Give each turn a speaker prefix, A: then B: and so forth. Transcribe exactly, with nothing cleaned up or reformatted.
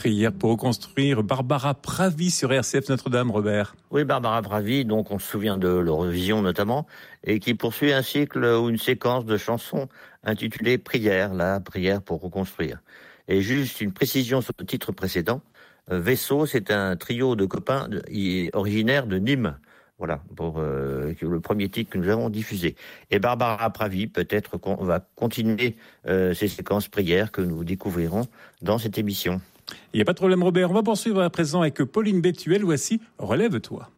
A: prière pour reconstruire. Barbara Pravi sur R C F Notre-Dame, Robert.
B: Oui, Barbara Pravi, donc on se souvient de l'Eurovision notamment, et qui poursuit un cycle ou une séquence de chansons intitulée Prière, la prière pour reconstruire. Et juste une précision sur le titre précédent, euh, Vaisseau, c'est un trio de copains de, originaires de Nîmes. Voilà, pour euh, le premier titre que nous avons diffusé. Et Barbara Pravi, peut-être qu'on va continuer euh, ces séquences prières que nous découvrirons dans cette émission.
A: Il n'y a pas de problème, Robert. On va poursuivre à présent avec Pauline Bétuel. Voici Relève-toi.